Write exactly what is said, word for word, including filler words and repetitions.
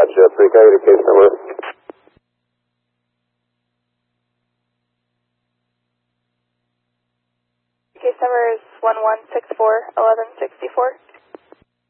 dispatch uh, three K to case number. Case number is one one six four eleven sixty four.